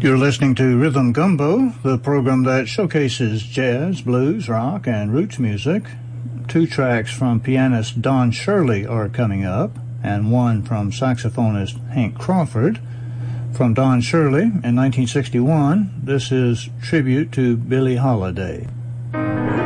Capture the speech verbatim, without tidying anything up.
You're listening to Rhythm Gumbo, the program that showcases jazz, blues, rock, and roots music. Two tracks from pianist Don Shirley are coming up, and one from saxophonist Hank Crawford. From Don Shirley in nineteen sixty-one, this is Tribute to Billie Holiday.